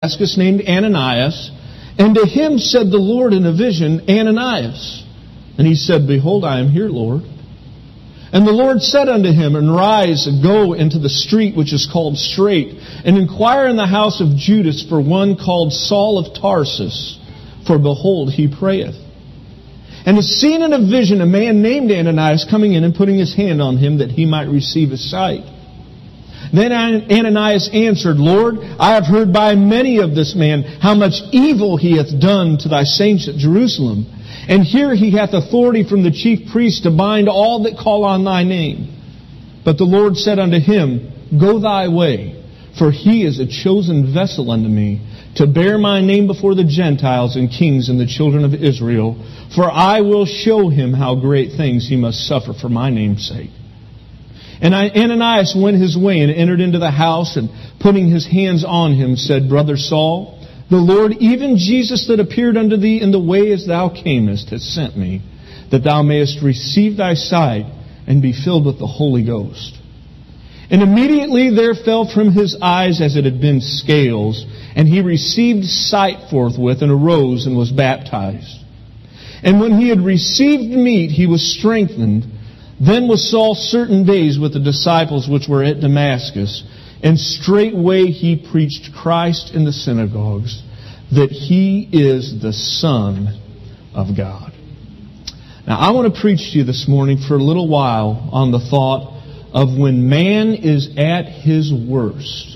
Damascus named Ananias, and to him said the Lord in a vision, Ananias. And he said, Behold, I am here, Lord. And the Lord said unto him, Arise, and go into the street which is called Straight, and inquire in the house of Judas for one called Saul of Tarsus, for behold, he prayeth. And has seen in a vision a man named Ananias coming in and putting his hand on him that he might receive his sight. Then Ananias answered, Lord, I have heard by many of this man how much evil he hath done to thy saints at Jerusalem. And here he hath authority from the chief priest to bind all that call on thy name. But the Lord said unto him, Go thy way, for he is a chosen vessel unto me, to bear my name before the Gentiles and kings and the children of Israel. For I will show him how great things he must suffer for my name's sake. And Ananias went his way and entered into the house, and putting his hands on him, said, Brother Saul, the Lord, even Jesus that appeared unto thee in the way as thou camest, hath sent me, that thou mayest receive thy sight and be filled with the Holy Ghost. And immediately there fell from his eyes as it had been scales, and he received sight forthwith, and arose and was baptized. And when he had received meat, he was strengthened. Then was Saul certain days with the disciples which were at Damascus, and straightway he preached Christ in the synagogues, that he is the Son of God. Now I want to preach to you this morning for a little while on the thought of when man is at his worst,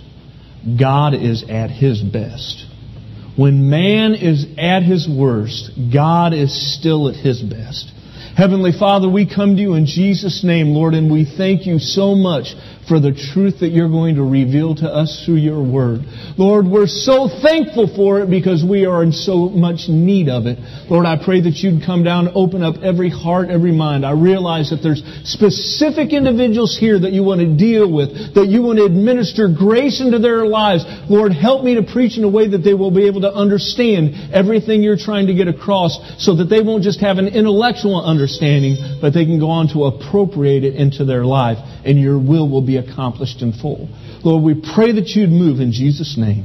God is at his best. When man is at his worst, God is still at his best. Heavenly Father, we come to you in Jesus' name, Lord, and we thank you so much for the truth that you're going to reveal to us through your word. Lord, we're so thankful for it because we are in so much need of it. Lord, I pray that you'd come down and open up every heart, every mind. I realize that there's specific individuals here that you want to deal with, that you want to administer grace into their lives. Lord, help me to preach in a way that they will be able to understand everything you're trying to get across, so that they won't just have an intellectual understanding, but they can go on to appropriate it into their life, and your will be accomplished in full. Lord, we pray that you'd move in Jesus' name.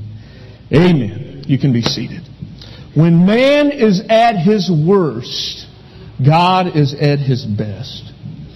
Amen. You can be seated. When man is at his worst, God is at his best.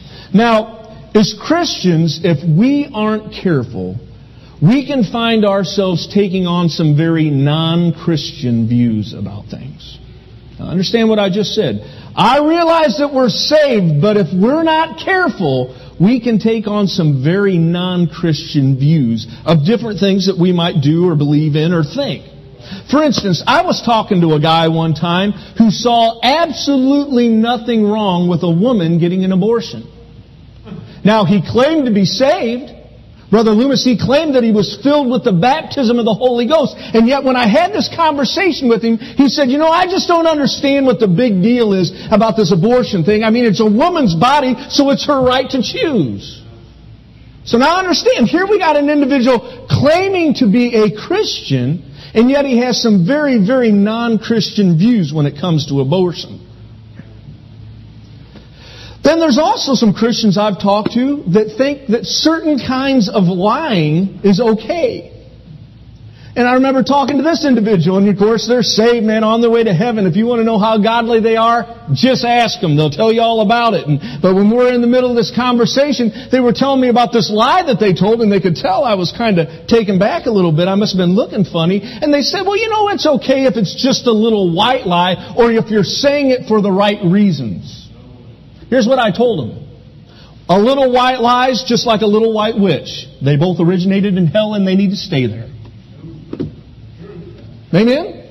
Now, as Christians, if we aren't careful, we can find ourselves taking on some very non-Christian views about things. Now, understand what I just said. I realize that we're saved, but if we're not careful, we can take on some very non-Christian views of different things that we might do or believe in or think. For instance, I was talking to a guy one time who saw absolutely nothing wrong with a woman getting an abortion. Now, he claimed to be saved. Brother Loomis, he claimed that he was filled with the baptism of the Holy Ghost. And yet when I had this conversation with him, he said, I just don't understand what the big deal is about this abortion thing. I mean, it's a woman's body, so it's her right to choose. So now understand, here we got an individual claiming to be a Christian, and yet he has some very, very non-Christian views when it comes to abortion. Then there's also some Christians I've talked to that think that certain kinds of lying is okay. And I remember talking to this individual, and of course they're saved, man, on their way to heaven. If you want to know how godly they are, just ask them. They'll tell you all about it. But when we're in the middle of this conversation, they were telling me about this lie that they told, and they could tell I was kind of taken back a little bit. I must have been looking funny. And they said, well, it's okay if it's just a little white lie, or if you're saying it for the right reasons. Here's what I told them. A little white lie is just like a little white witch. They both originated in hell and they need to stay there. Amen?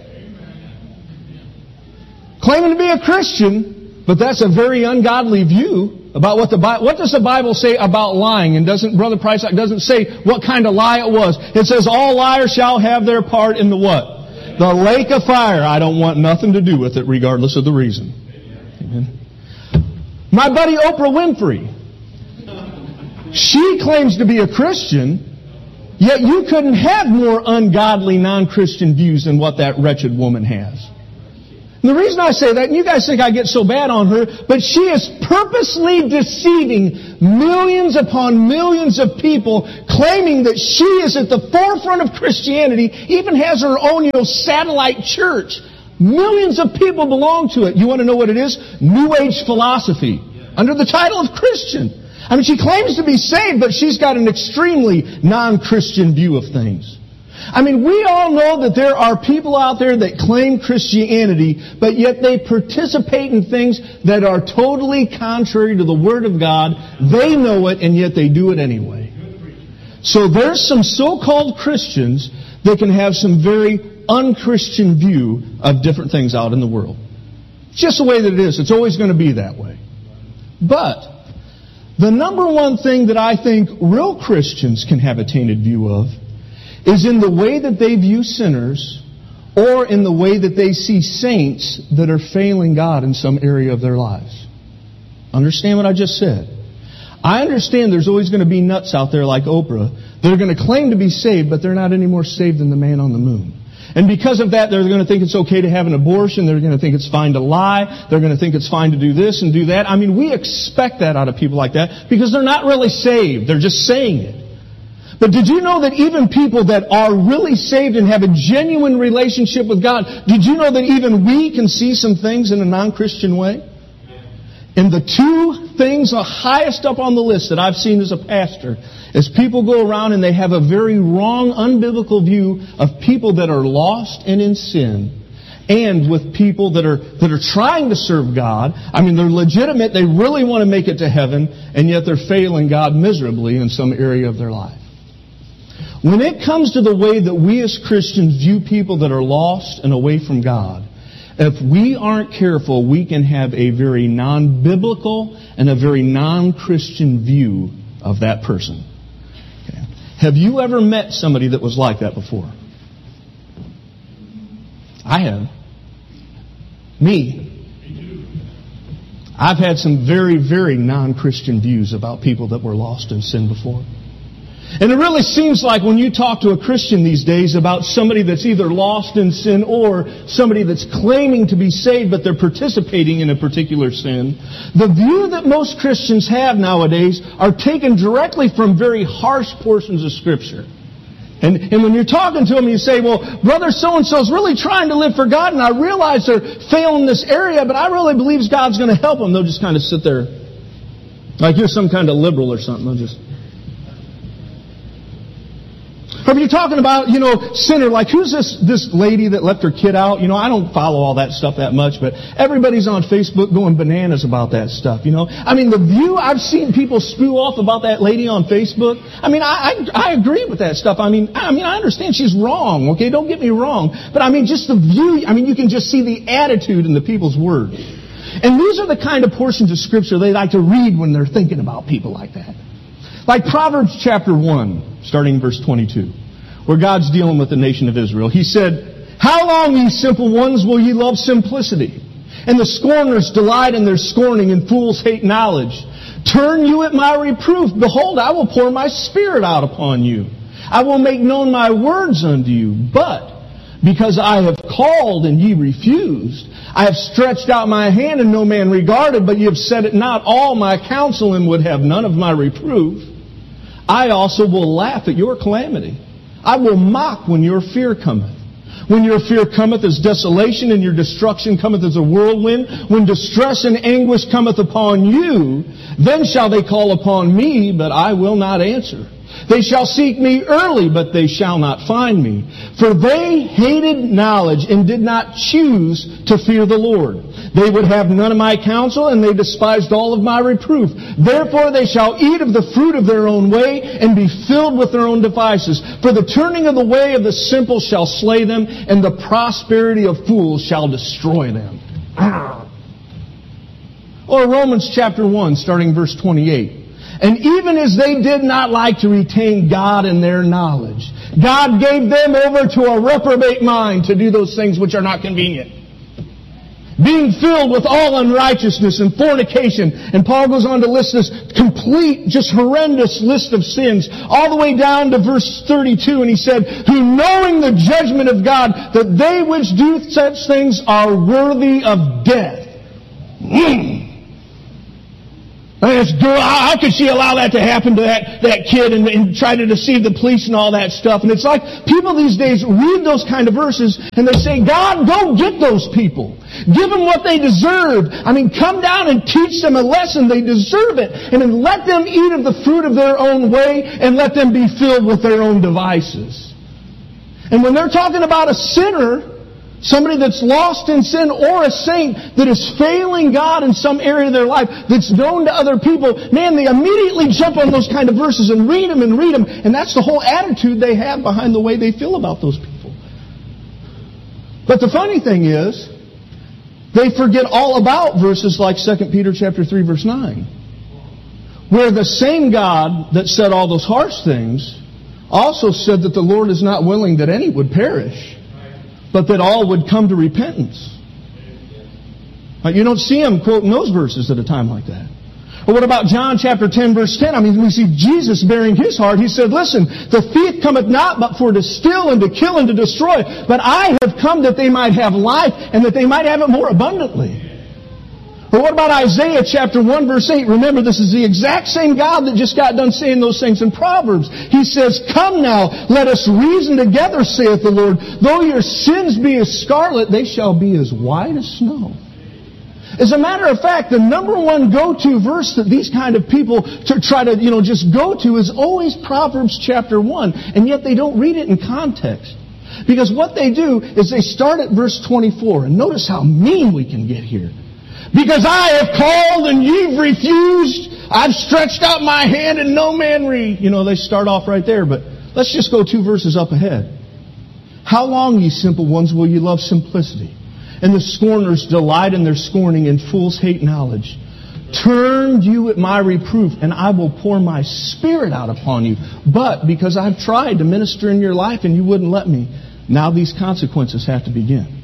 Claiming to be a Christian, but that's a very ungodly view about what does the Bible say about lying? And Brother Price doesn't say what kind of lie it was. It says all liars shall have their part in the what? The lake of fire. I don't want nothing to do with it regardless of the reason. Amen. My buddy Oprah Winfrey, she claims to be a Christian, yet you couldn't have more ungodly non-Christian views than what that wretched woman has. And the reason I say that, and you guys think I get so bad on her, but she is purposely deceiving millions upon millions of people, claiming that she is at the forefront of Christianity, even has her own, satellite church. Millions of people belong to it. You want to know what it is? New Age philosophy, under the title of Christian. I mean, she claims to be saved, but she's got an extremely non-Christian view of things. I mean, we all know that there are people out there that claim Christianity, but yet they participate in things that are totally contrary to the Word of God. They know it, and yet they do it anyway. So there's some so-called Christians that can have some very unchristian view of different things out in the world. It's just the way that it is. It's always going to be that way. But the number one thing that I think real Christians can have a tainted view of is in the way that they view sinners, or in the way that they see saints that are failing God in some area of their lives. Understand what I just said? I understand there's always going to be nuts out there like Oprah that are going to claim to be saved, but they're not any more saved than the man on the moon. And because of that, they're going to think it's okay to have an abortion. They're going to think it's fine to lie. They're going to think it's fine to do this and do that. I mean, we expect that out of people like that because they're not really saved. They're just saying it. But did you know that even people that are really saved and have a genuine relationship with God, did you know that even we can see some things in a non-Christian way? And the two things the highest up on the list that I've seen as a pastor is people go around and they have a very wrong, unbiblical view of people that are lost and in sin, and with people that are trying to serve God. I mean, they're legitimate, they really want to make it to heaven, and yet they're failing God miserably in some area of their life. When it comes to the way that we as Christians view people that are lost and away from God, if we aren't careful, we can have a very non-biblical and a very non-Christian view of that person. Okay. Have you ever met somebody that was like that before? I have. Me. I've had some very, very non-Christian views about people that were lost in sin before. And it really seems like when you talk to a Christian these days about somebody that's either lost in sin or somebody that's claiming to be saved but they're participating in a particular sin, the view that most Christians have nowadays are taken directly from very harsh portions of Scripture. And when you're talking to them, you say, well, brother so-and-so's really trying to live for God, and I realize they're failing in this area, but I really believe God's going to help them. They'll just kind of sit there like you're some kind of liberal or something. They'll just... Or if you're talking about, sinner, like who's this lady that left her kid out? I don't follow all that stuff that much, but everybody's on Facebook going bananas about that stuff, I mean, the view I've seen people spew off about that lady on Facebook, I mean, I agree with that stuff. I mean, I understand she's wrong, okay? Don't get me wrong. But I mean, just the view, you can just see the attitude in the people's words. And these are the kind of portions of Scripture they like to read when they're thinking about people like that. Like Proverbs chapter 1, starting verse 22, where God's dealing with the nation of Israel. He said, "How long, ye simple ones, will ye love simplicity? And the scorners delight in their scorning, and fools hate knowledge. Turn you at my reproof. Behold, I will pour my Spirit out upon you. I will make known my words unto you. But because I have called, and ye refused, I have stretched out my hand, and no man regarded, but ye have set it not all my counsel, and would have none of my reproof. I also will laugh at your calamity. I will mock when your fear cometh. When your fear cometh as desolation, and your destruction cometh as a whirlwind, when distress and anguish cometh upon you, then shall they call upon me, but I will not answer. They shall seek me early, but they shall not find me. For they hated knowledge and did not choose to fear the Lord. They would have none of my counsel, and they despised all of my reproof. Therefore they shall eat of the fruit of their own way, and be filled with their own devices. For the turning of the way of the simple shall slay them, and the prosperity of fools shall destroy them." Or Romans chapter 1, starting verse 28. "And even as they did not like to retain God in their knowledge, God gave them over to a reprobate mind to do those things which are not convenient." Being filled with all unrighteousness and fornication. And Paul goes on to list this complete, just horrendous list of sins, all the way down to verse 32. And he said, who knowing the judgment of God, that they which do such things are worthy of death. This girl, how could she allow that to happen to that kid and try to deceive the police and all that stuff? And it's like people these days read those kind of verses and they say, God, go get those people. Give them what they deserve. I mean, come down and teach them a lesson. They deserve it. And then let them eat of the fruit of their own way and let them be filled with their own devices. And when they're talking about a sinner, somebody that's lost in sin, or a saint that is failing God in some area of their life that's known to other people, man, they immediately jump on those kind of verses and read them. And that's the whole attitude they have behind the way they feel about those people. But the funny thing is, they forget all about verses like 2 Peter chapter 3, verse 9. Where the same God that said all those harsh things also said that the Lord is not willing that any would perish, but that all would come to repentance. You don't see him quoting those verses at a time like that. Or what about John chapter 10, verse 10? I mean, we see Jesus bearing his heart. He said, listen, the thief cometh not but for to steal and to kill and to destroy. But I have come that they might have life and that they might have it more abundantly. Or what about Isaiah chapter 1, verse 8? Remember, this is the exact same God that just got done saying those things in Proverbs. He says, come now, let us reason together, saith the Lord. Though your sins be as scarlet, they shall be as white as snow. As a matter of fact, the number one go-to verse that these kind of people try to, just go to is always Proverbs chapter 1. And yet they don't read it in context. Because what they do is they start at verse 24. And notice how mean we can get here. Because I have called and you've refused. I've stretched out my hand and no man they start off right there. But let's just go 2 verses up ahead. How long, ye simple ones, will ye love simplicity? And the scorners delight in their scorning, and fools hate knowledge. Turn you at my reproof, and I will pour my Spirit out upon you. But because I've tried to minister in your life and you wouldn't let me, now these consequences have to begin.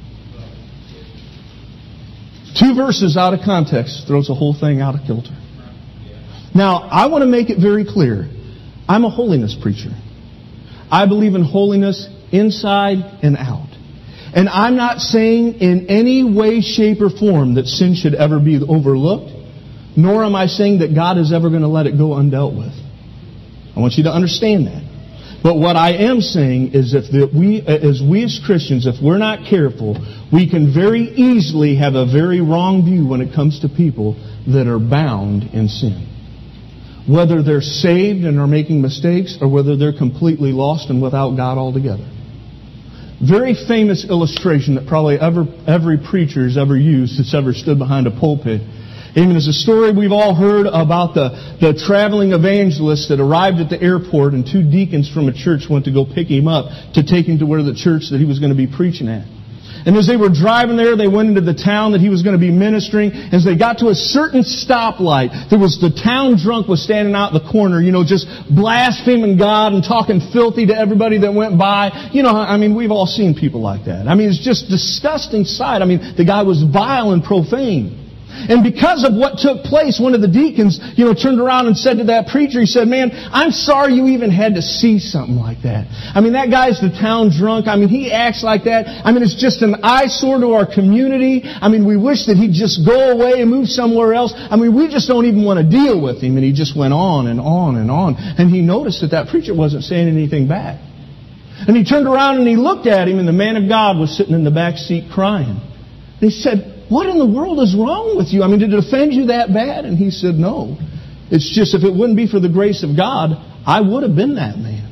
2 verses out of context throws the whole thing out of kilter. Now, I want to make it very clear. I'm a holiness preacher. I believe in holiness inside and out. And I'm not saying in any way, shape, or form that sin should ever be overlooked, nor am I saying that God is ever going to let it go undealt with. I want you to understand that. But what I am saying is we as Christians, if we're not careful, we can very easily have a very wrong view when it comes to people that are bound in sin. Whether they're saved and are making mistakes, or whether they're completely lost and without God altogether. Very famous illustration that probably every preacher has ever used that's ever stood behind a pulpit. Even as a story we've all heard about the traveling evangelist that arrived at the airport and 2 deacons from a church went to go pick him up to take him to where the church that he was going to be preaching at. And as they were driving there, they went into the town that he was going to be ministering. As they got to a certain stoplight, there was the town drunk was standing out in the corner, just blaspheming God and talking filthy to everybody that went by. We've all seen people like that. It's just disgusting sight. The guy was vile and profane. And because of what took place, one of the deacons, turned around and said to that preacher, he said, man, I'm sorry you even had to see something like that. That guy's the town drunk. He acts like that. It's just an eyesore to our community. We wish that he'd just go away and move somewhere else. We just don't even want to deal with him. And he just went on and on and on. And he noticed that preacher wasn't saying anything back. And he turned around and he looked at him, and the man of God was sitting in the back seat crying. And he said, what in the world is wrong with you? Did it offend you that bad? And he said, no. It's just if it wouldn't be for the grace of God, I would have been that man.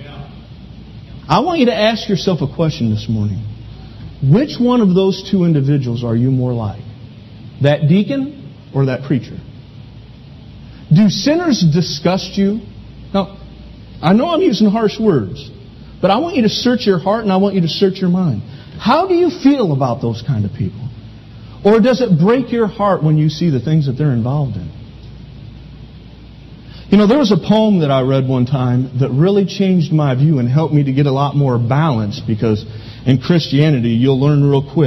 I want you to ask yourself a question this morning. Which one of those 2 individuals are you more like? That deacon or that preacher? Do sinners disgust you? Now, I know I'm using harsh words, but I want you to search your heart and I want you to search your mind. How do you feel about those kind of people? Or does it break your heart when you see the things that they're involved in? There was a poem that I read one time that really changed my view and helped me to get a lot more balance, because in Christianity, you'll learn real quick,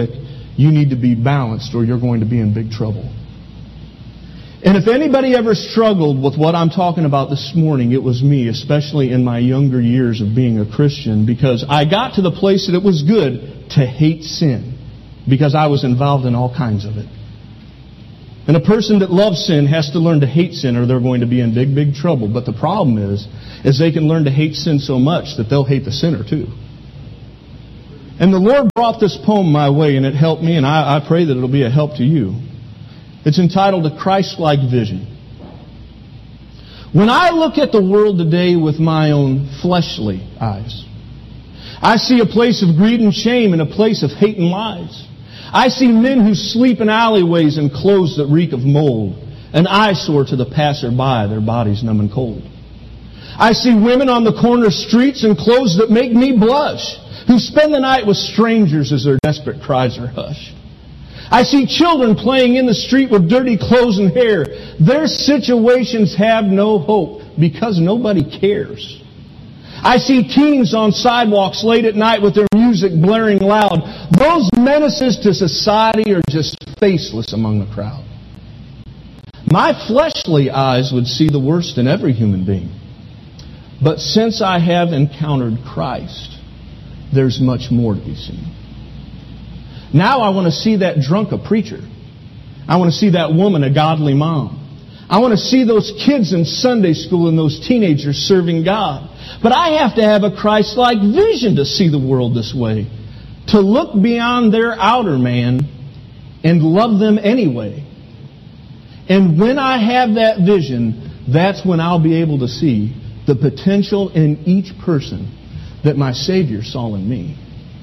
You need to be balanced or you're going to be in big trouble. And if anybody ever struggled with what I'm talking about this morning, it was me, especially in my younger years of being a Christian, because I got to the place that it was good to hate sin, because I was involved in all kinds of it. And a person that loves sin has to learn to hate sin or they're going to be in big, big trouble. But the problem is they can learn to hate sin so much that they'll hate the sinner too. And the Lord brought this poem my way, and it helped me, and I pray that it'll be a help to you. It's entitled A Christ-Like Vision. When I look at the world today with my own fleshly eyes, I see a place of greed and shame and a place of hate and lies. I see men who sleep in alleyways in clothes that reek of mold, an eyesore to the passerby, their bodies numb and cold. I see women on the corner streets in clothes that make me blush, who spend the night with strangers as their desperate cries are hushed. I see children playing in the street with dirty clothes and hair. Their situations have no hope because nobody cares. I see teens on sidewalks late at night with their music blaring loud. Those menaces to society are just faceless among the crowd. My fleshly eyes would see the worst in every human being. But since I have encountered Christ, there's much more to be seen. Now I want to see that drunk a preacher. I want to see that woman a godly mom. I want to see those kids in Sunday school and those teenagers serving God. But I have to have a Christ-like vision to see the world this way. To look beyond their outer man and love them anyway. And when I have that vision, that's when I'll be able to see the potential in each person that my Savior saw in me.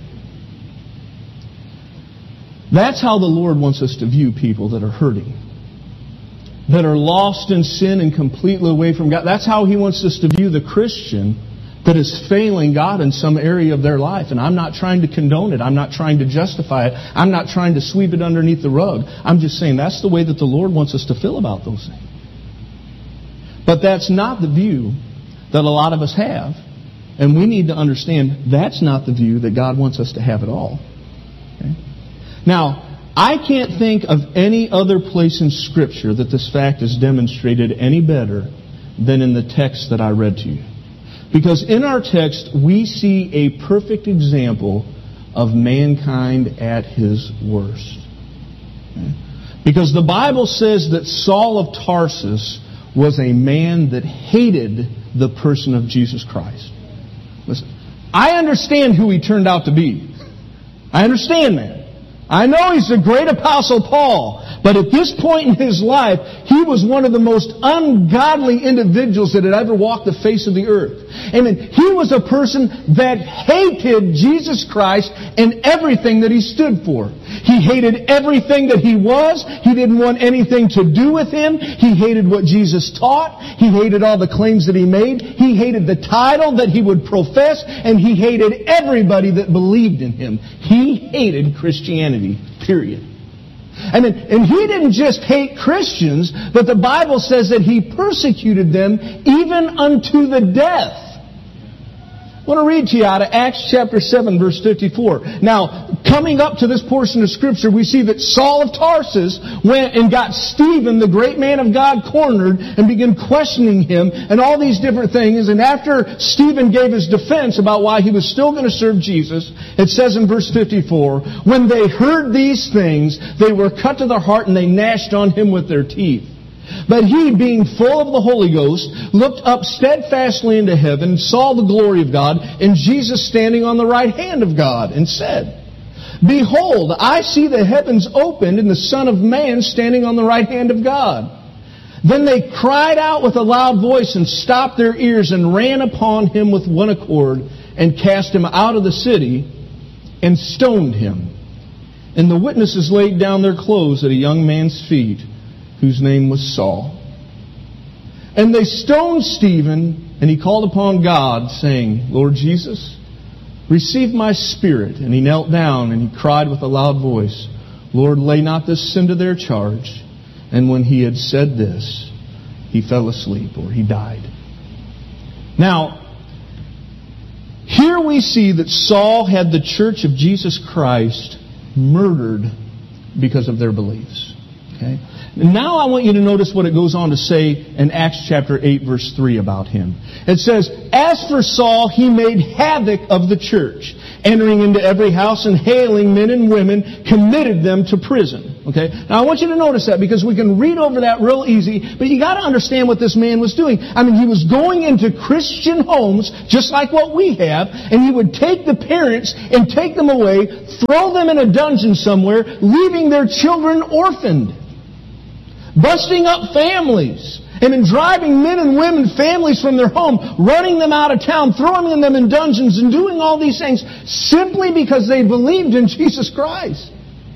That's how the Lord wants us to view people that are hurting, that are lost in sin and completely away from God. That's how He wants us to view the Christian that is failing God in some area of their life. And I'm not trying to condone it. I'm not trying to justify it. I'm not trying to sweep it underneath the rug. I'm just saying that's the way that the Lord wants us to feel about those things. But that's not the view that a lot of us have. And we need to understand that's not the view that God wants us to have at all. Okay? Now, I can't think of any other place in Scripture that this fact is demonstrated any better than in the text that I read to you. Because in our text, we see a perfect example of mankind at his worst. Okay? Because the Bible says that Saul of Tarsus was a man that hated the person of Jesus Christ. Listen, I understand who he turned out to be. I understand that. I know he's the great Apostle Paul, but at this point in his life, he was one of the most ungodly individuals that had ever walked the face of the earth. Amen. He was a person that hated Jesus Christ and everything that He stood for. He hated everything that He was. He didn't want anything to do with Him. He hated what Jesus taught. He hated all the claims that He made. He hated the title that He would profess, and He hated everybody that believed in Him. He hated Christianity, period. And He didn't just hate Christians, but the Bible says that He persecuted them even unto the death. I want to read to you out of Acts chapter 7, verse 54. Now, coming up to this portion of Scripture, we see that Saul of Tarsus went and got Stephen, the great man of God, cornered and began questioning him and all these different things. And after Stephen gave his defense about why he was still going to serve Jesus, it says in verse 54, when they heard these things, they were cut to their heart and they gnashed on him with their teeth. But he, being full of the Holy Ghost, looked up steadfastly into heaven, saw the glory of God, and Jesus standing on the right hand of God, and said, Behold, I see the heavens opened, and the Son of Man standing on the right hand of God. Then they cried out with a loud voice, and stopped their ears, and ran upon him with one accord, and cast him out of the city, and stoned him. And the witnesses laid down their clothes at a young man's feet, whose name was Saul. And they stoned Stephen, and he called upon God, saying, Lord Jesus, receive my spirit. And he knelt down, and he cried with a loud voice, Lord, lay not this sin to their charge. And when he had said this, he fell asleep, or he died. Now, here we see that Saul had the church of Jesus Christ murdered because of their beliefs. Okay? And now I want you to notice what it goes on to say in Acts chapter 8, verse 3 about him. It says, "As for Saul, he made havoc of the church, entering into every house and hailing men and women, committed them to prison." Okay? Now I want you to notice that, because we can read over that real easy, but you got to understand what this man was doing. I mean, he was going into Christian homes, just like what we have, and he would take the parents and take them away, throw them in a dungeon somewhere, leaving their children orphaned. Busting up families, and then driving men and women, families from their home, running them out of town, throwing them in dungeons, and doing all these things simply because they believed in Jesus Christ.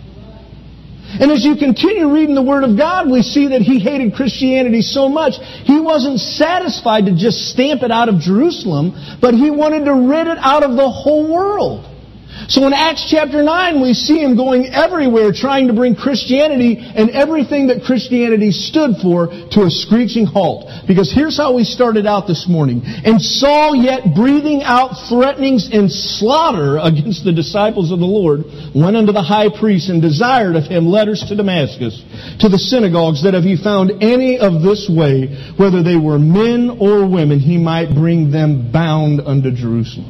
And as you continue reading the Word of God, we see that he hated Christianity so much, he wasn't satisfied to just stamp it out of Jerusalem, but he wanted to rid it out of the whole world. So in Acts chapter 9, we see him going everywhere trying to bring Christianity and everything that Christianity stood for to a screeching halt. Because here's how we started out this morning. "And Saul, yet breathing out threatenings and slaughter against the disciples of the Lord, went unto the high priest and desired of him letters to Damascus, to the synagogues, that if he found any of this way, whether they were men or women, he might bring them bound unto Jerusalem."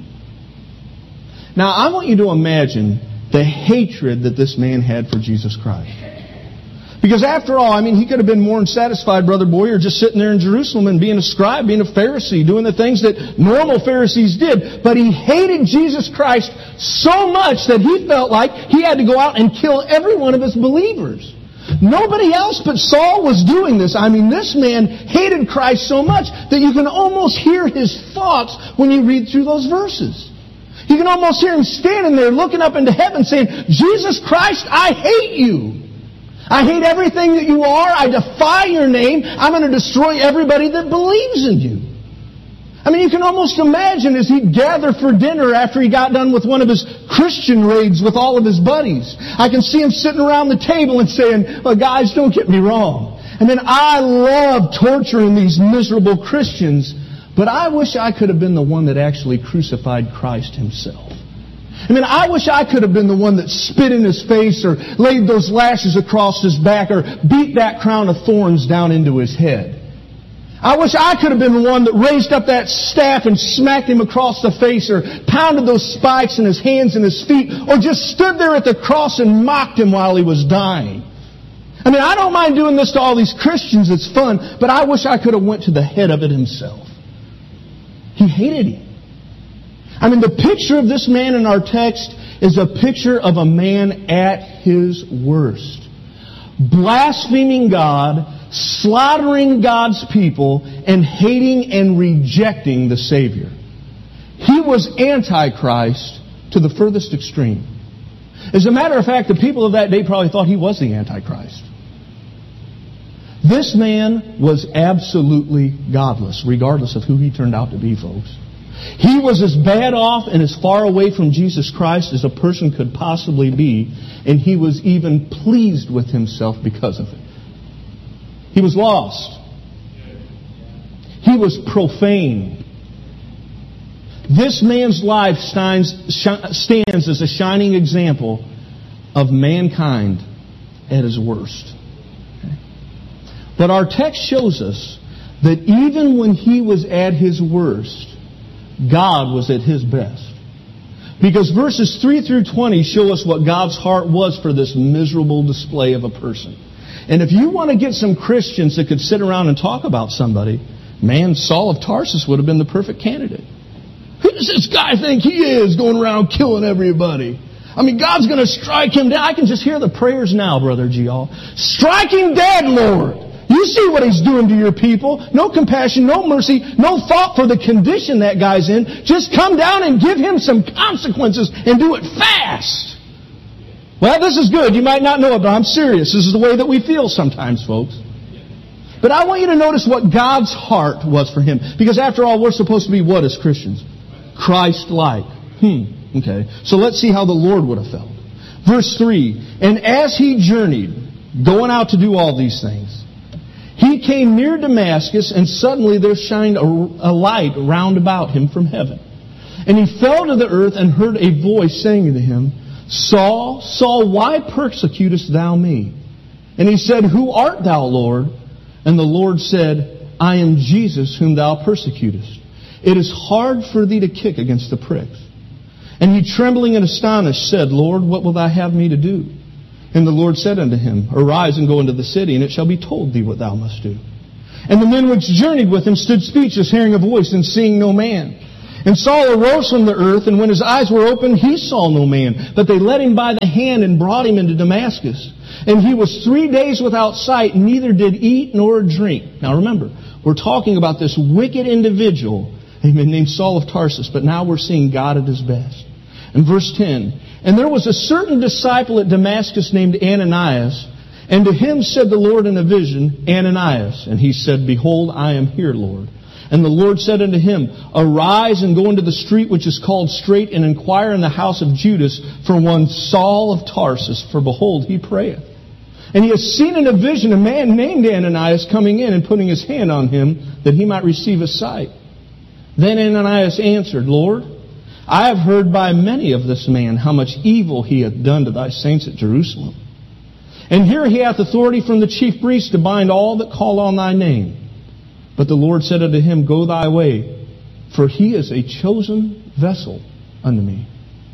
Now, I want you to imagine the hatred that this man had for Jesus Christ. Because after all, I mean, he could have been more than satisfied, Brother Boyer, just sitting there in Jerusalem and being a scribe, being a Pharisee, doing the things that normal Pharisees did. But he hated Jesus Christ so much that he felt like he had to go out and kill every one of his believers. Nobody else but Saul was doing this. I mean, this man hated Christ so much that you can almost hear his thoughts when you read through those verses. You can almost hear him standing there looking up into heaven saying, "Jesus Christ, I hate you. I hate everything that you are. I defy your name. I'm going to destroy everybody that believes in you." I mean, you can almost imagine as he'd gather for dinner after he got done with one of his Christian raids with all of his buddies. I can see him sitting around the table and saying, "Well, guys, don't get me wrong. I mean, I love torturing these miserable Christians, but I wish I could have been the one that actually crucified Christ himself. I mean, I wish I could have been the one that spit in his face or laid those lashes across his back or beat that crown of thorns down into his head. I wish I could have been the one that raised up that staff and smacked him across the face or pounded those spikes in his hands and his feet or just stood there at the cross and mocked him while he was dying. I mean, I don't mind doing this to all these Christians. It's fun, but I wish I could have went to the head of it himself." He hated him. I mean, the picture of this man in our text is a picture of a man at his worst. Blaspheming God, slaughtering God's people, and hating and rejecting the Savior. He was Antichrist to the furthest extreme. As a matter of fact, the people of that day probably thought he was the Antichrist. This man was absolutely godless, regardless of who he turned out to be, folks. He was as bad off and as far away from Jesus Christ as a person could possibly be, and he was even pleased with himself because of it. He was lost. He was profane. This man's life stands as a shining example of mankind at his worst. But our text shows us that even when he was at his worst, God was at his best. Because verses 3 through 20 show us what God's heart was for this miserable display of a person. And if you want to get some Christians that could sit around and talk about somebody, man, Saul of Tarsus would have been the perfect candidate. Who does this guy think he is, going around killing everybody? I mean, God's going to strike him down. I can just hear the prayers now, Brother G.L. Strike him dead, Lord. You see what he's doing to your people. No compassion, no mercy, no thought for the condition that guy's in. Just come down and give him some consequences and do it fast. Well, this is good. You might not know it, but I'm serious. This is the way that we feel sometimes, folks. But I want you to notice what God's heart was for him. Because after all, we're supposed to be what as Christians? Christ-like. Okay. So let's see how the Lord would have felt. Verse 3, "And as he journeyed, going out to do all these things, he came near Damascus, and suddenly there shined a light round about him from heaven. And he fell to the earth and heard a voice saying to him, Saul, Saul, why persecutest thou me? And he said, Who art thou, Lord? And the Lord said, I am Jesus whom thou persecutest. It is hard for thee to kick against the pricks. And he, trembling and astonished, said, Lord, what wilt thou have me to do? And the Lord said unto him, Arise and go into the city, and it shall be told thee what thou must do. And the men which journeyed with him stood speechless, hearing a voice and seeing no man. And Saul arose from the earth, and when his eyes were opened, he saw no man. But they led him by the hand and brought him into Damascus. And he was 3 days without sight, neither did eat nor drink. Now remember, we're talking about this wicked individual, named Saul of Tarsus, but now we're seeing God at his best. In verse 10, And there was a certain disciple at Damascus named Ananias, and to him said the Lord in a vision, Ananias. And he said, Behold, I am here, Lord. And the Lord said unto him, Arise and go into the street which is called Straight, and inquire in the house of Judas for one Saul of Tarsus, for behold, he prayeth. And he has seen in a vision a man named Ananias coming in and putting his hand on him, that he might receive his sight. Then Ananias answered, Lord, I have heard by many of this man how much evil he hath done to thy saints at Jerusalem. And here he hath authority from the chief priests to bind all that call on thy name. But the Lord said unto him, Go thy way, for he is a chosen vessel unto me,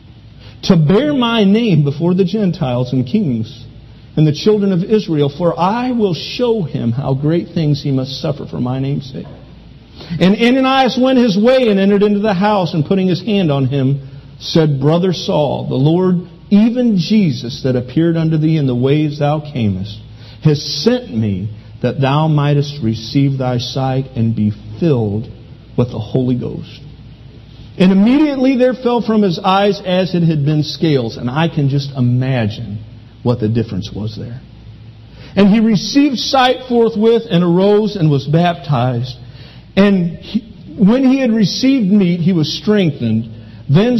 to bear my name before the Gentiles and kings and the children of Israel, for I will show him how great things he must suffer for my name's sake. And Ananias went his way and entered into the house, and putting his hand on him, said, Brother Saul, the Lord, even Jesus that appeared unto thee in the ways thou camest, has sent me that thou mightest receive thy sight and be filled with the Holy Ghost. And immediately there fell from his eyes as it had been scales. And I can just imagine what the difference was there. And he received sight forthwith and arose and was baptized. And when he had received meat, he was strengthened. Then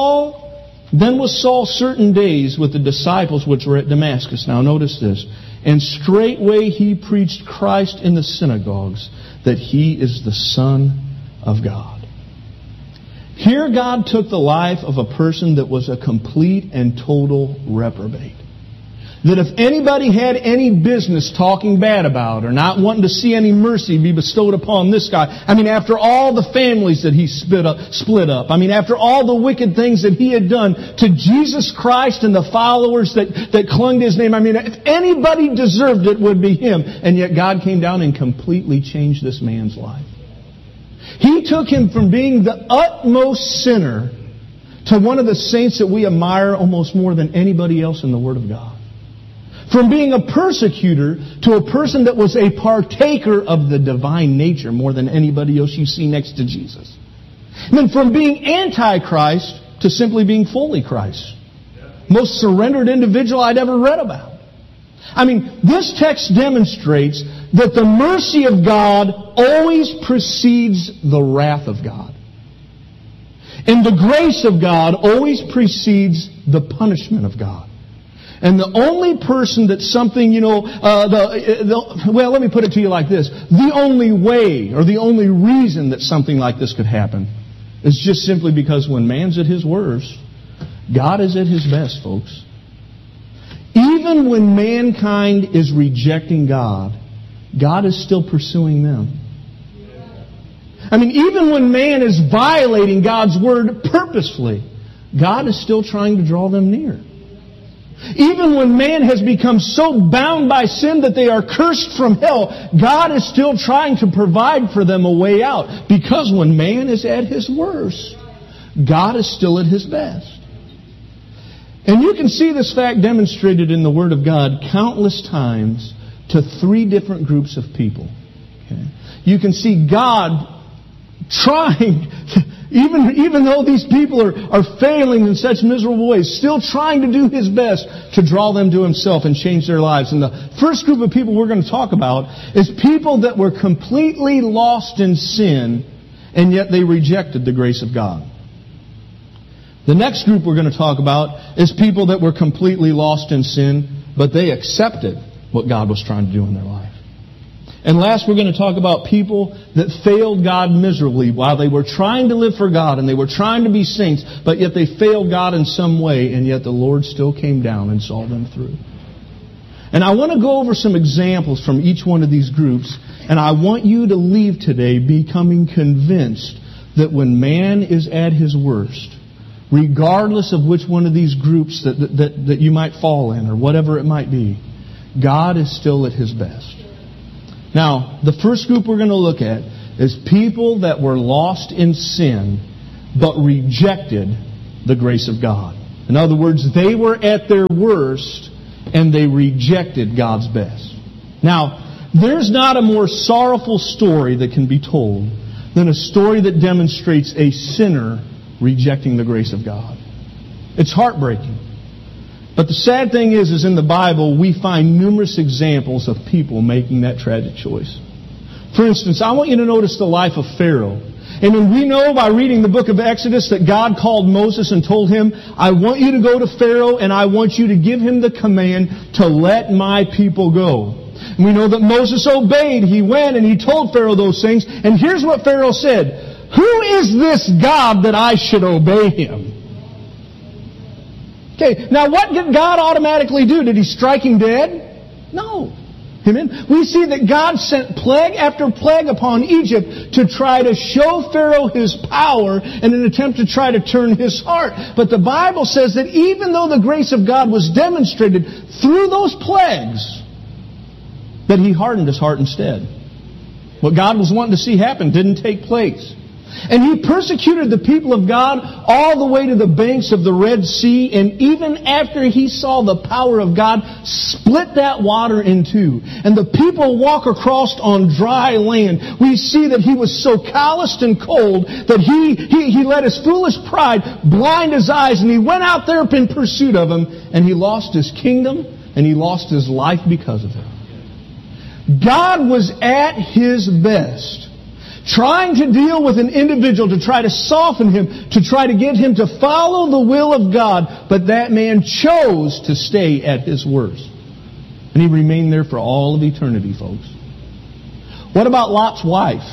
was Saul certain days with the disciples which were at Damascus. Now notice this. And straightway he preached Christ in the synagogues, that he is the Son of God. Here God took the life of a person that was a complete and total reprobate. That if anybody had any business talking bad about or not wanting to see any mercy be bestowed upon this guy, after all the families that he split up, after all the wicked things that he had done to Jesus Christ and the followers that clung to his name, if anybody deserved it, would be him. And yet God came down and completely changed this man's life. He took him from being the utmost sinner to one of the saints that we admire almost more than anybody else in the Word of God. From being a persecutor to a person that was a partaker of the divine nature more than anybody else you see next to Jesus. And then from being anti-Christ to simply being fully Christ. Most surrendered individual I'd ever read about. This text demonstrates that the mercy of God always precedes the wrath of God. And the grace of God always precedes the punishment of God. And the only person that something, let me put it to you like this. The only way or the only reason that something like this could happen is just simply because when man's at his worst, God is at his best, folks. Even when mankind is rejecting God, God is still pursuing them. Even when man is violating God's word purposefully, God is still trying to draw them near. Even when man has become so bound by sin that they are cursed from hell, God is still trying to provide for them a way out. Because when man is at his worst, God is still at his best. And you can see this fact demonstrated in the Word of God countless times to 3 different groups of people. Okay? You can see God trying, even though these people are failing in such miserable ways, still trying to do His best to draw them to Himself and change their lives. And the first group of people we're going to talk about is people that were completely lost in sin, and yet they rejected the grace of God. The next group we're going to talk about is people that were completely lost in sin, but they accepted what God was trying to do in their life. And last, we're going to talk about people that failed God miserably while they were trying to live for God and they were trying to be saints, but yet they failed God in some way, and yet the Lord still came down and saw them through. And I want to go over some examples from each one of these groups, and I want you to leave today becoming convinced that when man is at his worst, regardless of which one of these groups that you might fall in or whatever it might be, God is still at His best. Now, the first group we're going to look at is people that were lost in sin but rejected the grace of God. In other words, they were at their worst and they rejected God's best. Now, there's not a more sorrowful story that can be told than a story that demonstrates a sinner rejecting the grace of God. It's heartbreaking. But the sad thing is in the Bible, we find numerous examples of people making that tragic choice. For instance, I want you to notice the life of Pharaoh. And when we know by reading the book of Exodus that God called Moses and told him, I want you to go to Pharaoh and I want you to give him the command to let my people go. And we know that Moses obeyed. He went and he told Pharaoh those things. And here's what Pharaoh said. Who is this God that I should obey him? Okay, now what did God automatically do? Did He strike him dead? No. Amen. We see that God sent plague after plague upon Egypt to try to show Pharaoh his power in an attempt to try to turn his heart. But the Bible says that even though the grace of God was demonstrated through those plagues, that he hardened his heart instead. What God was wanting to see happen didn't take place. And he persecuted the people of God all the way to the banks of the Red Sea. And even after he saw the power of God split that water in two, and the people walk across on dry land, we see that he was so calloused and cold that he let his foolish pride blind his eyes, and he went out there in pursuit of him, and he lost his kingdom, and he lost his life because of it. God was at His best, trying to deal with an individual, to try to soften him, to try to get him to follow the will of God. But that man chose to stay at his worst. And he remained there for all of eternity, folks. What about Lot's wife?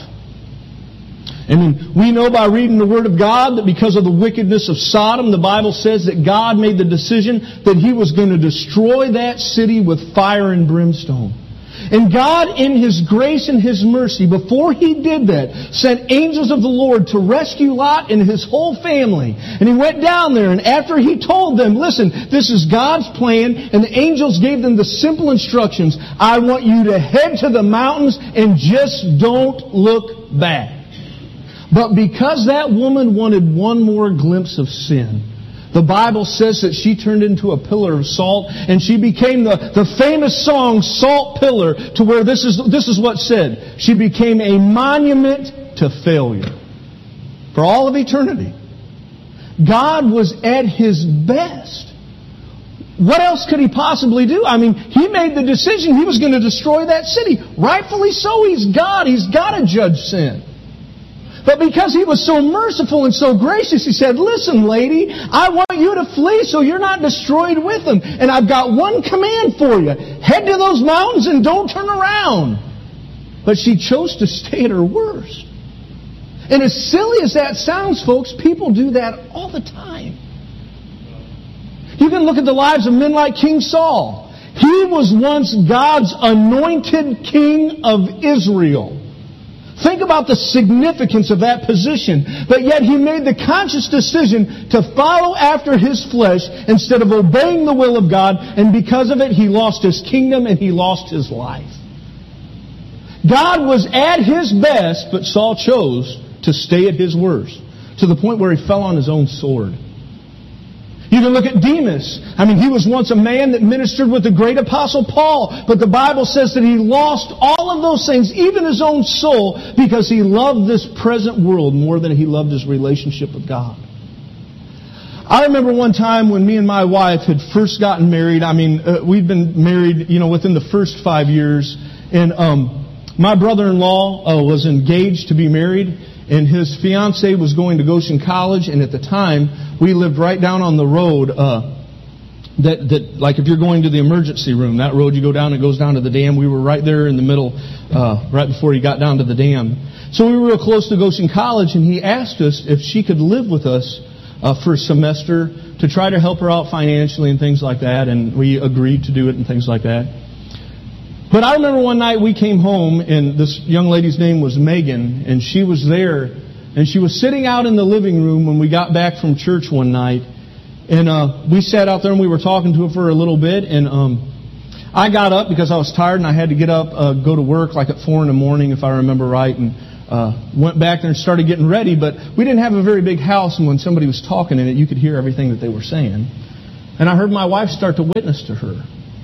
And we know by reading the Word of God that because of the wickedness of Sodom, the Bible says that God made the decision that He was going to destroy that city with fire and brimstone. And God, in His grace and His mercy, before He did that, sent angels of the Lord to rescue Lot and his whole family. And He went down there, and after He told them, listen, this is God's plan, and the angels gave them the simple instructions, I want you to head to the mountains and just don't look back. But because that woman wanted one more glimpse of sin, the Bible says that she turned into a pillar of salt, and she became the famous song, Salt Pillar, to where this is what's said. She became a monument to failure for all of eternity. God was at His best. What else could He possibly do? I mean, He made the decision He was going to destroy that city. Rightfully so, He's God. He's got to judge sin. But because He was so merciful and so gracious, He said, listen, lady, I want you to flee so you're not destroyed with them. And I've got one command for you. Head to those mountains and don't turn around. But she chose to stay at her worst. And as silly as that sounds, folks, people do that all the time. You can look at the lives of men like King Saul. He was once God's anointed king of Israel. Think about the significance of that position. But yet He made the conscious decision to follow after his flesh instead of obeying the will of God. And because of it, he lost his kingdom and he lost his life. God was at His best, but Saul chose to stay at his worst, to the point where he fell on his own sword. You can look at Demas. I mean, he was once a man that ministered with the great apostle Paul. But the Bible says that he lost all of those things, even his own soul, because he loved this present world more than he loved his relationship with God. I remember one time when me and my wife had first gotten married. I mean, we'd been married, within the first 5 years. And my brother-in-law was engaged to be married. And his fiancée was going to Goshen College, and at the time, we lived right down on the road that like if you're going to the emergency room, that road you go down, it goes down to the dam. We were right there in the middle, right before you got down to the dam. So we were real close to Goshen College, and he asked us if she could live with us for a semester to try to help her out financially and things like that, and we agreed to do it and things like that. But I remember one night we came home, and this young lady's name was Megan, and she was there, and she was sitting out in the living room when we got back from church one night, and we sat out there and we were talking to her for a little bit, and I got up because I was tired and I had to get up, go to work like at 4 a.m, if I remember right, and went back there and started getting ready. But we didn't have a very big house, and when somebody was talking in it, you could hear everything that they were saying. And I heard my wife start to witness to her.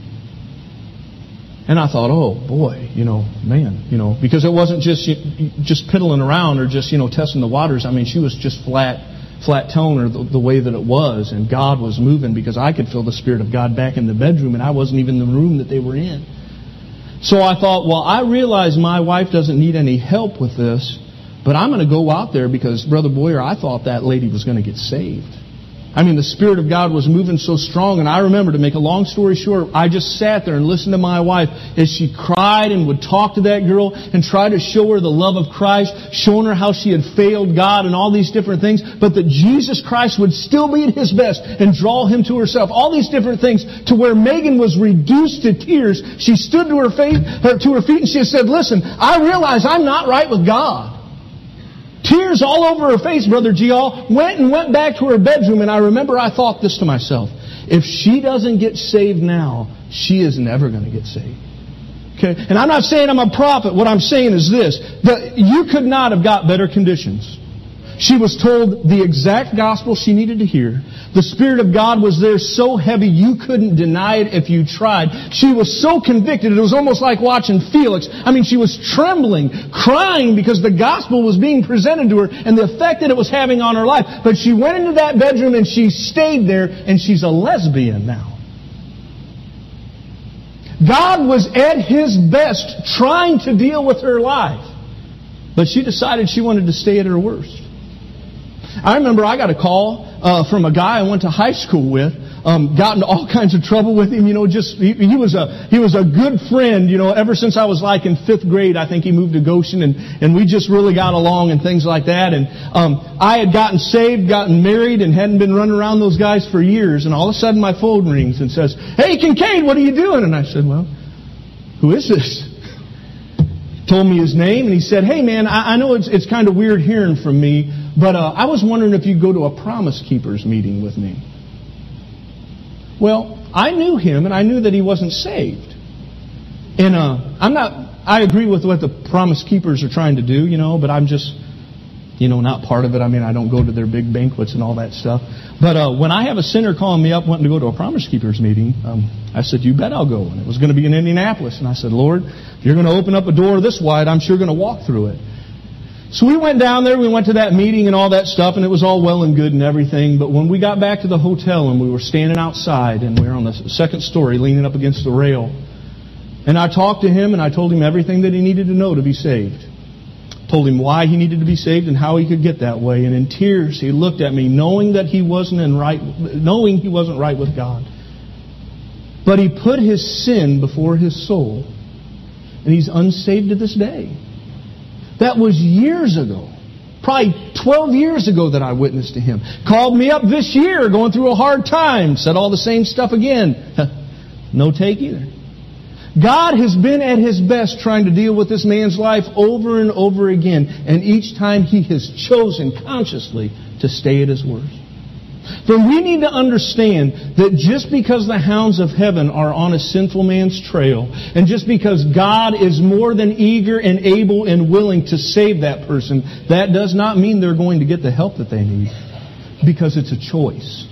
And I thought, oh boy, man, because it wasn't just piddling around or just, testing the waters. I mean, she was just flat telling her the way that it was, and God was moving, because I could feel the Spirit of God back in the bedroom, and I wasn't even in the room that they were in. So I thought, well, I realize my wife doesn't need any help with this, but I'm going to go out there because, Brother Boyer, I thought that lady was going to get saved. I mean, the Spirit of God was moving so strong, and I remember, to make a long story short, I just sat there and listened to my wife as she cried and would talk to that girl and try to show her the love of Christ, showing her how she had failed God and all these different things, but that Jesus Christ would still be at His best and draw him to herself. All these different things, to where Megan was reduced to tears. She stood to her feet and she said, listen, I realize I'm not right with God. Tears all over her face, Brother Gial. Went back to her bedroom, and I remember I thought this to myself: if she doesn't get saved now, she is never going to get saved. Okay? And I'm not saying I'm a prophet. What I'm saying is this: that you could not have got better conditions. She was told the exact gospel she needed to hear. The Spirit of God was there so heavy you couldn't deny it if you tried. She was so convicted, it was almost like watching Felix. I mean, she was trembling, crying because the gospel was being presented to her and the effect that it was having on her life. But she went into that bedroom and she stayed there, and she's a lesbian now. God was at His best trying to deal with her life. But she decided she wanted to stay at her worst. I remember I got a call from a guy I went to high school with. Got into all kinds of trouble with him. He was a good friend. Ever since I was like in 5th grade, I think he moved to Goshen, and we just really got along and things like that. And I had gotten saved, gotten married, and hadn't been running around those guys for years. And all of a sudden, my phone rings and says, "Hey, Kincaid, what are you doing?" And I said, "Well, who is this?" Told me his name, and he said, "Hey, man, I know it's kind of weird hearing from me, but I was wondering if you'd go to a Promise Keepers meeting with me." Well, I knew him, and I knew that he wasn't saved. And I agree with what the Promise Keepers are trying to do, but I'm just, not part of it. I mean, I don't go to their big banquets and all that stuff. But when I have a sinner calling me up wanting to go to a Promise Keepers meeting, I said, "You bet I'll go." And it was going to be in Indianapolis. And I said, "Lord, if you're going to open up a door this wide, I'm sure going to walk through it." So we went down there, we went to that meeting and all that stuff, and it was all well and good and everything. But when we got back to the hotel and we were standing outside, and we were on the 2nd story leaning up against the rail, and I talked to him and I told him everything that he needed to know to be saved. Told him why he needed to be saved and how he could get that way. And in tears, he looked at me, knowing he wasn't right with God. But he put his sin before his soul, and he's unsaved to this day. That was years ago. Probably 12 years ago that I witnessed to him. Called me up this year going through a hard time. Said all the same stuff again. No take either. God has been at His best trying to deal with this man's life over and over again. And each time He has chosen consciously to stay at His worst. For we need to understand that just because the hounds of heaven are on a sinful man's trail, and just because God is more than eager and able and willing to save that person, that does not mean they're going to get the help that they need. Because it's a choice.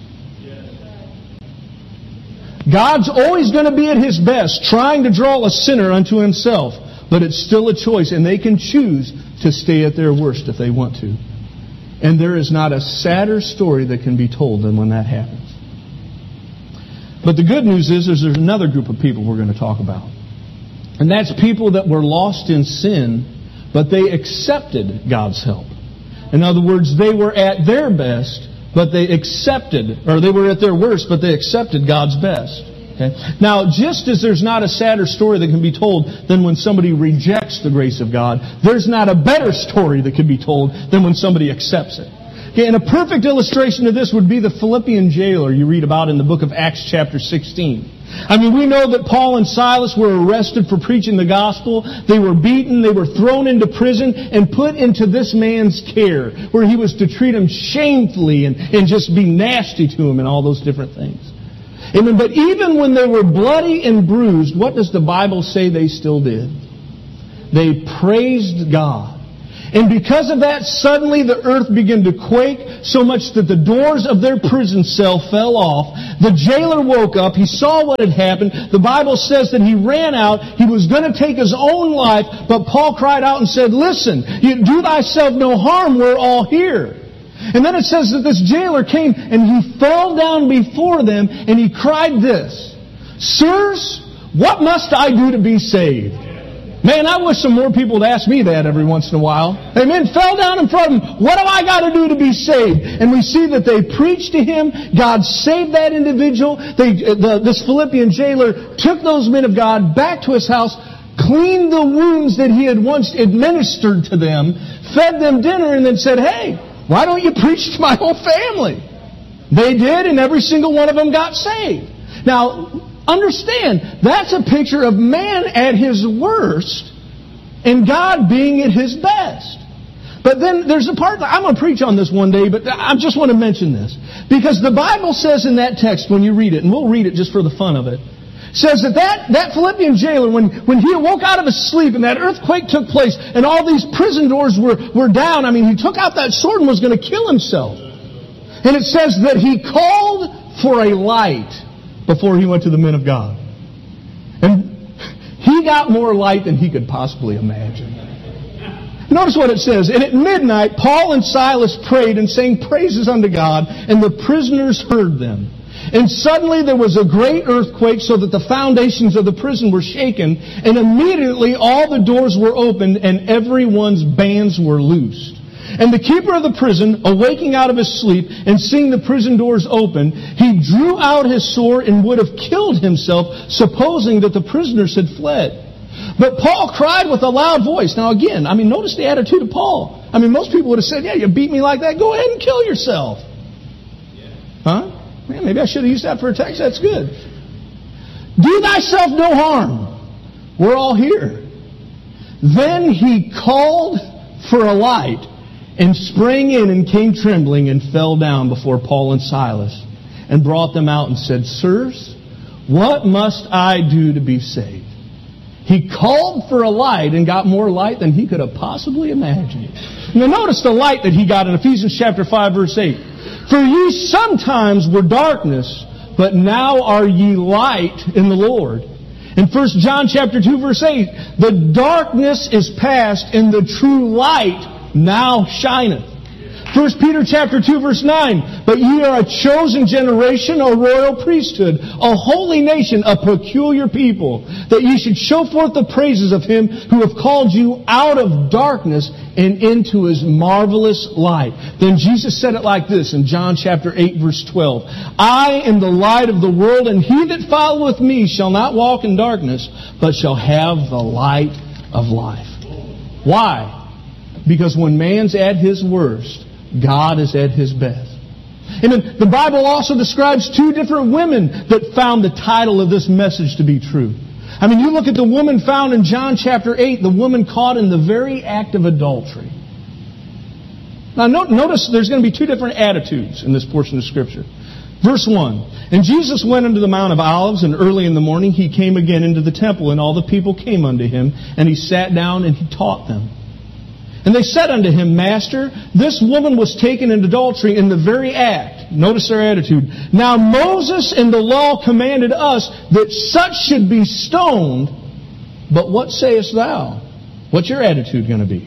God's always going to be at His best trying to draw a sinner unto Himself. But it's still a choice, and they can choose to stay at their worst if they want to. And there is not a sadder story that can be told than when that happens. But the good news is there's another group of people we're going to talk about. And that's people that were lost in sin, but they accepted God's help. In other words, they were at their best, but they accepted, or they were at their worst, but they accepted God's best. Okay? Now, just as there's not a sadder story that can be told than when somebody rejects the grace of God, there's not a better story that can be told than when somebody accepts it. Okay, and a perfect illustration of this would be the Philippian jailer you read about in the book of Acts chapter 16. I mean, we know that Paul and Silas were arrested for preaching the gospel. They were beaten, they were thrown into prison, and put into this man's care, where he was to treat him shamefully and just be nasty to him and all those different things. Amen. But even when they were bloody and bruised, what does the Bible say they still did? They praised God. And because of that, suddenly the earth began to quake so much that the doors of their prison cell fell off. The jailer woke up. He saw what had happened. The Bible says that he ran out. He was going to take his own life, but Paul cried out and said, "Listen, you do thyself no harm. We're all here." And then it says that this jailer came and he fell down before them and he cried this, "Sirs, what must I do to be saved?" Man, I wish some more people would ask me that every once in a while. Amen. Fell down in front of him. What do I got to do to be saved? And we see that they preached to him. God saved that individual. This Philippian jailer took those men of God back to his house, cleaned the wounds that he had once administered to them, fed them dinner, and then said, "Hey, why don't you preach to my whole family?" They did, and every single one of them got saved. Now, understand, that's a picture of man at his worst and God being at His best. But then there's a part, I'm going to preach on this one day, but I just want to mention this. Because the Bible says in that text, when you read it, and we'll read it just for the fun of it, says that Philippian jailer, when he awoke out of his sleep and that earthquake took place and all these prison doors were down, I mean, he took out that sword and was going to kill himself. And it says that he called for a light before he went to the men of God. And he got more light than he could possibly imagine. Notice what it says. And at midnight, Paul and Silas prayed and sang praises unto God, and the prisoners heard them. And suddenly there was a great earthquake, so that the foundations of the prison were shaken, and immediately all the doors were opened, and everyone's bands were loosed. And the keeper of the prison, awaking out of his sleep and seeing the prison doors open, he drew out his sword and would have killed himself, supposing that the prisoners had fled. But Paul cried with a loud voice. Now again, I mean, notice the attitude of Paul. I mean, most people would have said, "Yeah, you beat me like that. Go ahead and kill yourself." Huh? Man, maybe I should have used that for a text. That's good. "Do thyself no harm. We're all here." Then he called for a light and sprang in and came trembling and fell down before Paul and Silas and brought them out and said, "Sirs, what must I do to be saved?" He called for a light and got more light than he could have possibly imagined. Now notice the light that he got in Ephesians chapter 5 verse 8. "For ye sometimes were darkness, but now are ye light in the Lord." In 1 John chapter 2 verse 8, "The darkness is past and the true light now shineth." 1 Peter chapter 2 verse 9, "But ye are a chosen generation, a royal priesthood, a holy nation, a peculiar people, that ye should show forth the praises of Him who hath called you out of darkness and into His marvelous light." Then Jesus said it like this in John chapter 8 verse 12, "I am the light of the world, and he that followeth me shall not walk in darkness, but shall have the light of life." Why? Because when man's at his worst, God is at His best. And the Bible also describes two different women that found the title of this message to be true. I mean, you look at the woman found in John chapter 8, the woman caught in the very act of adultery. Now notice there's going to be two different attitudes in this portion of Scripture. Verse 1, "And Jesus went unto the Mount of Olives, and early in the morning He came again into the temple, and all the people came unto Him, and He sat down and He taught them. And they said unto Him, Master, this woman was taken in adultery in the very act." Notice their attitude. "Now Moses in the law commanded us that such should be stoned. But what sayest thou?" What's your attitude going to be?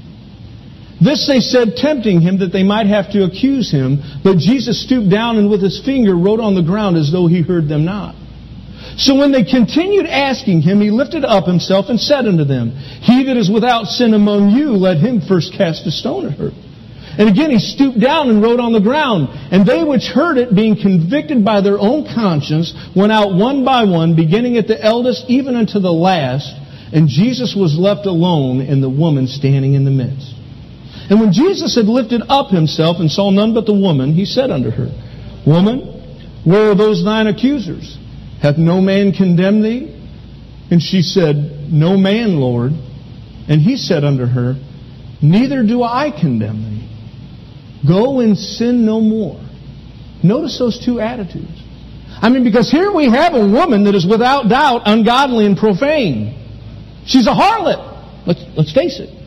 This they said, tempting Him that they might have to accuse Him. But Jesus stooped down and with His finger wrote on the ground as though He heard them not. So when they continued asking Him, He lifted up Himself and said unto them, "He that is without sin among you, let him first cast a stone at her." And again, he stooped down and wrote on the ground. And they which heard it, being convicted by their own conscience, went out one by one, beginning at the eldest even unto the last. And Jesus was left alone, and the woman standing in the midst. And when Jesus had lifted up himself and saw none but the woman, he said unto her, Woman, where are those thine accusers? Hath no man condemned thee? And she said, No man, Lord. And he said unto her, Neither do I condemn thee. Go and sin no more. Notice those two attitudes. I mean, because here we have a woman that is without doubt ungodly and profane. She's a harlot. Let's face it.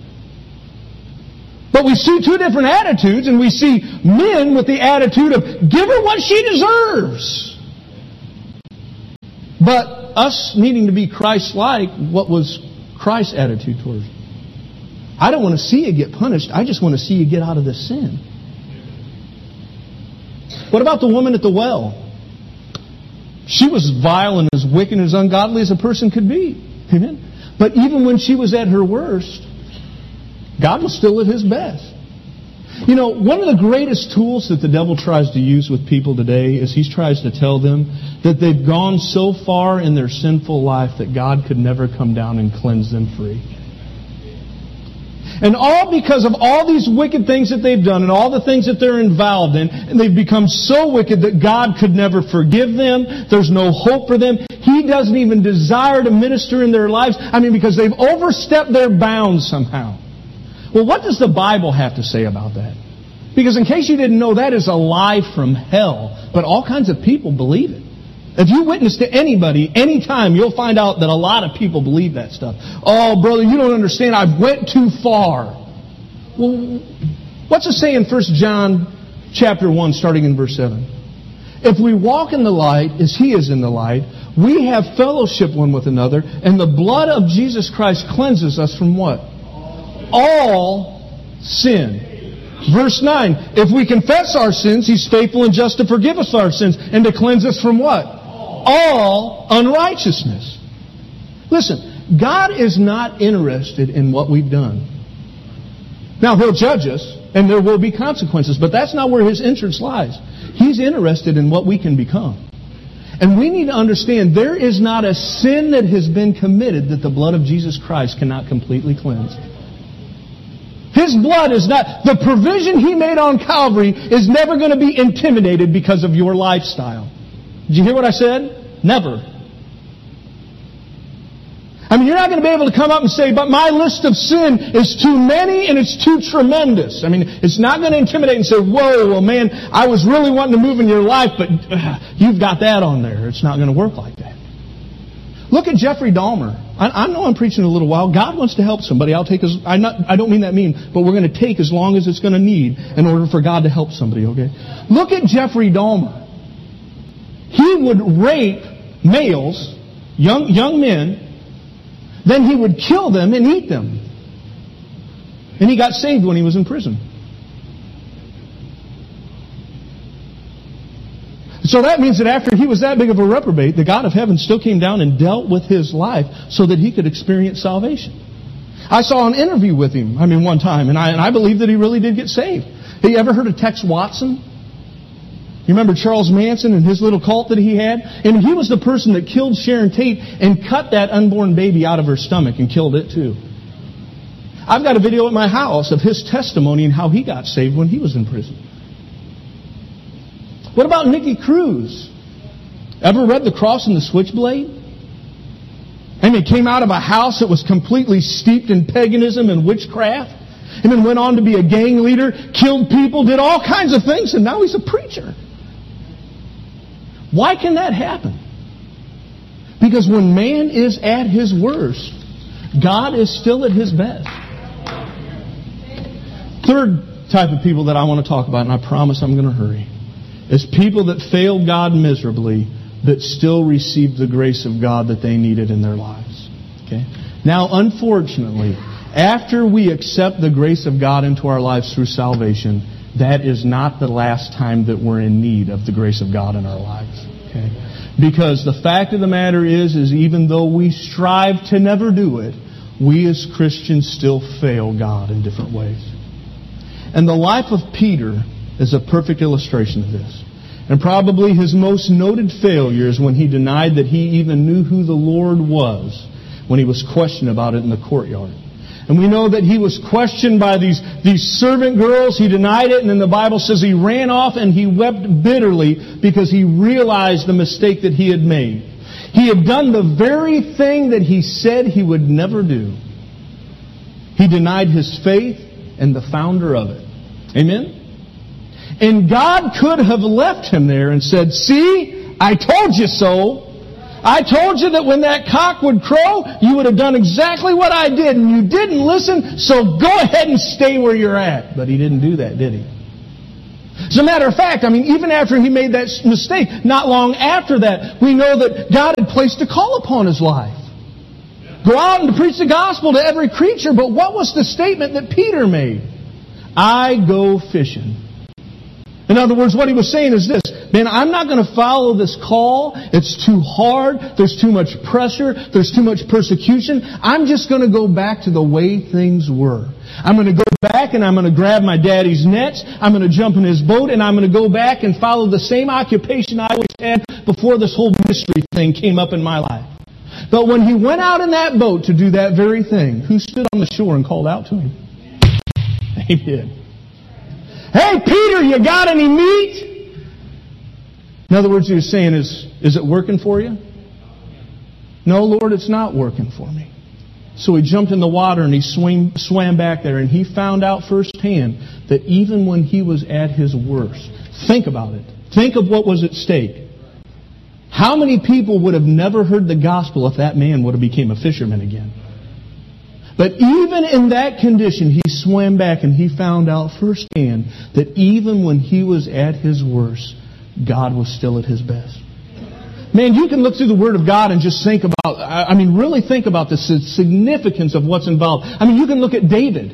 But we see two different attitudes, and we see men with the attitude of, give her what she deserves. But us needing to be Christ-like, what was Christ's attitude towards her? I don't want to see you get punished. I just want to see you get out of this sin. What about the woman at the well? She was vile and as wicked and as ungodly as a person could be. Amen. But even when she was at her worst, God was still at His best. You know, one of the greatest tools that the devil tries to use with people today is he tries to tell them that they've gone so far in their sinful life that God could never come down and cleanse them free. And all because of all these wicked things that they've done and all the things that they're involved in, and they've become so wicked that God could never forgive them. There's no hope for them. He doesn't even desire to minister in their lives. I mean, because they've overstepped their bounds somehow. Well, what does the Bible have to say about that? Because in case you didn't know, that is a lie from hell. But all kinds of people believe it. If you witness to anybody, anytime, you'll find out that a lot of people believe that stuff. Oh, brother, you don't understand. I went too far. Well, what's it say in 1 John chapter 1, starting in verse 7? If we walk in the light as He is in the light, we have fellowship one with another, and the blood of Jesus Christ cleanses us from what? All sin. Verse 9, if we confess our sins, He's faithful and just to forgive us our sins and to cleanse us from what? All unrighteousness. Listen, God is not interested in what we've done. Now, He'll judge us, and there will be consequences, but that's not where His interest lies. He's interested in what we can become. And we need to understand there is not a sin that has been committed that the blood of Jesus Christ cannot completely cleanse. His blood is not, the provision He made on Calvary is never going to be intimidated because of your lifestyle. Did you hear what I said? Never. I mean, you're not going to be able to come up and say, but my list of sin is too many and it's too tremendous. I mean, it's not going to intimidate and say, whoa, well, man, I was really wanting to move in your life, but you've got that on there. It's not going to work like that. Look at Jeffrey Dahmer. I know I'm preaching a little while. God wants to help somebody. I don't mean that mean, but we're going to take as long as it's going to need in order for God to help somebody, okay? Look at Jeffrey Dahmer. He would rape males, young men, then he would kill them and eat them. And he got saved when he was in prison. So that means that after he was that big of a reprobate, the God of heaven still came down and dealt with his life so that he could experience salvation. I saw an interview with him, one time, and I believe that he really did get saved. Have you ever heard of Tex Watson? You remember Charles Manson and his little cult that he had? And he was the person that killed Sharon Tate and cut that unborn baby out of her stomach and killed it too. I've got a video at my house of his testimony and how he got saved when he was in prison. What about Nicky Cruz? Ever read The Cross and the Switchblade? And he came out of a house that was completely steeped in paganism and witchcraft, and then went on to be a gang leader, killed people, did all kinds of things, and now he's a preacher. Why can that happen? Because when man is at his worst, God is still at His best. Third type of people that I want to talk about, and I promise I'm going to hurry, is people that failed God miserably that still received the grace of God that they needed in their lives. Okay? Now, unfortunately, after we accept the grace of God into our lives through salvation, that is not the last time that we're in need of the grace of God in our lives. Okay? Because the fact of the matter is even though we strive to never do it, we as Christians still fail God in different ways. And the life of Peter is a perfect illustration of this. And probably his most noted failure is when he denied that he even knew who the Lord was when he was questioned about it in the courtyard. And we know that he was questioned by these servant girls. He denied it, and then the Bible says he ran off and he wept bitterly because he realized the mistake that he had made. He had done the very thing that he said he would never do. He denied his faith and the founder of it. Amen? And God could have left him there and said, "See, I told you so. I told you that when that cock would crow, you would have done exactly what I did, and you didn't listen, so go ahead and stay where you're at." But he didn't do that, did he? As a matter of fact, even after he made that mistake, not long after that, we know that God had placed a call upon his life. Go out and preach the gospel to every creature. But what was the statement that Peter made? "I go fishing." In other words, what he was saying is this: man, I'm not going to follow this call. It's too hard. There's too much pressure. There's too much persecution. I'm just going to go back to the way things were. I'm going to go back and I'm going to grab my daddy's nets. I'm going to jump in his boat and I'm going to go back and follow the same occupation I always had before this whole ministry thing came up in my life. But when he went out in that boat to do that very thing, who stood on the shore and called out to him? He did. "Hey, Peter, you got any meat?" In other words, he was saying, is it working for you? "No, Lord, it's not working for me." So he jumped in the water and he swam back there, and he found out firsthand that even when he was at his worst, think about it. Think of what was at stake. How many people would have never heard the gospel if that man would have become a fisherman again? But even in that condition, he swam back and he found out firsthand that even when he was at his worst, God was still at his best. Man, you can look through the Word of God and just think about, really think about the significance of what's involved. You can look at David.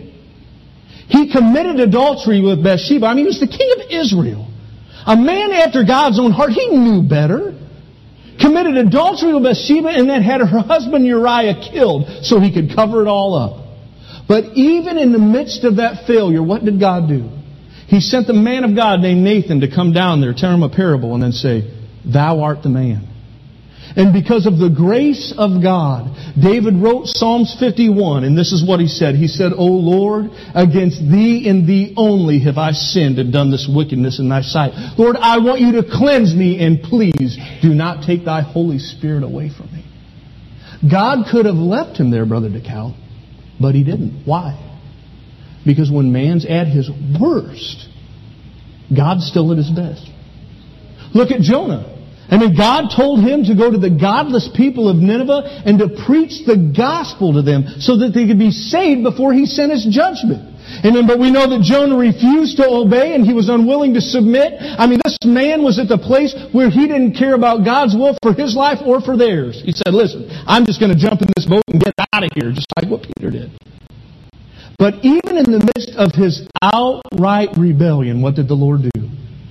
He committed adultery with Bathsheba. He was the king of Israel. A man after God's own heart. He knew better. Committed adultery with Bathsheba and then had her husband Uriah killed so he could cover it all up. But even in the midst of that failure, what did God do? He sent the man of God named Nathan to come down there, tell him a parable, and then say, "Thou art the man." And because of the grace of God, David wrote Psalms 51, and this is what he said. He said, "O Lord, against Thee and Thee only have I sinned and done this wickedness in Thy sight. Lord, I want You to cleanse me, and please do not take Thy Holy Spirit away from me." God could have left him there, Brother DeCal, but He didn't. Why? Because when man's at his worst, God's still at His best. Look at Jonah. God told him to go to the godless people of Nineveh and to preach the gospel to them so that they could be saved before He sent His judgment. But we know that Jonah refused to obey and he was unwilling to submit. This man was at the place where he didn't care about God's will for his life or for theirs. He said, "Listen, I'm just going to jump in this boat and get out of here," just like what Peter did. But even in the midst of his outright rebellion, what did the Lord do?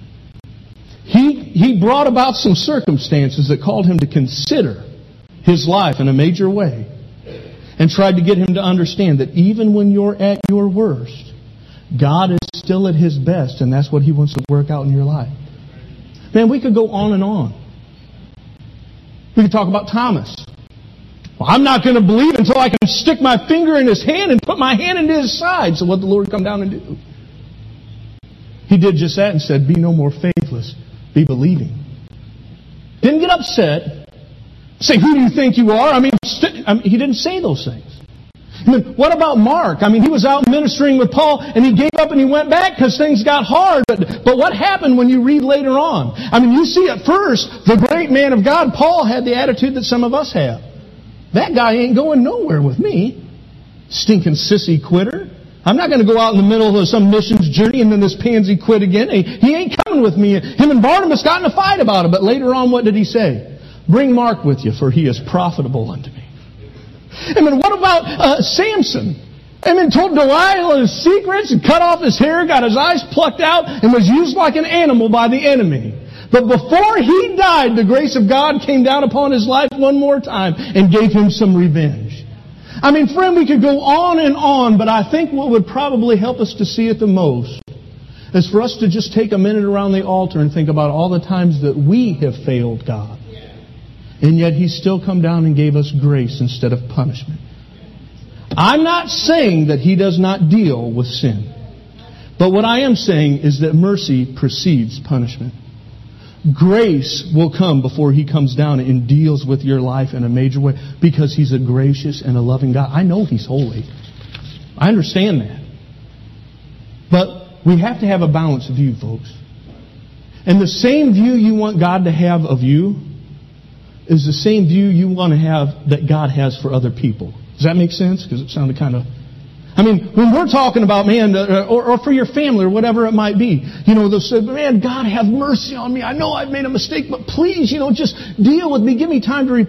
He brought about some circumstances that called him to consider his life in a major way and tried to get him to understand that even when you're at your worst, God is still at His best, and that's what He wants to work out in your life. Man, we could go on and on. We could talk about Thomas. "Well, I'm not going to believe until I can stick my finger in his hand and put my hand into his side." So what did the Lord come down and do? He did just that and said, "Be no more faithless. Be believing." Didn't get upset. Say, "Who do you think you are?" He didn't say those things. What about Mark? He was out ministering with Paul and he gave up and he went back because things got hard. But what happened when you read later on? You see at first, the great man of God, Paul, had the attitude that some of us have. That guy ain't going nowhere with me. Stinking sissy quitter. I'm not going to go out in the middle of some missions journey and then this pansy quit again. He ain't coming with me. Him and Barnabas got in a fight about it. But later on, what did he say? "Bring Mark with you, for he is profitable unto me." What about Samson? Told Delilah his secrets and cut off his hair, got his eyes plucked out, and was used like an animal by the enemy. But before he died, the grace of God came down upon his life one more time and gave him some revenge. I mean, friend, we could go on and on, but I think what would probably help us to see it the most is for us to just take a minute around the altar and think about all the times that we have failed God. And yet He still come down and gave us grace instead of punishment. I'm not saying that He does not deal with sin. But what I am saying is that mercy precedes punishment. Grace will come before He comes down and deals with your life in a major way, because He's a gracious and a loving God. I know He's holy. I understand that. But we have to have a balanced view, folks. And the same view you want God to have of you is the same view you want to have that God has for other people. Does that make sense? Because it sounded kind of... I mean, when we're talking about, man, or for your family or whatever it might be, they'll say, man, God have mercy on me. I know I've made a mistake, but please, just deal with me. Give me time to repent.